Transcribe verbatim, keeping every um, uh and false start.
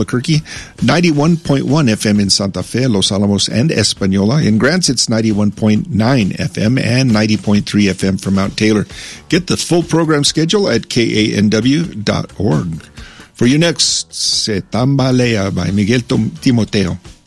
Albuquerque, ninety-one point one F M in Santa Fe, Los Alamos, and Española. In Grants, it's ninety-one point nine F M and ninety point three F M for Mount Taylor. Get the full program schedule at K A N W dot org. For you next, Se Tambalea by Miguel Timoteo.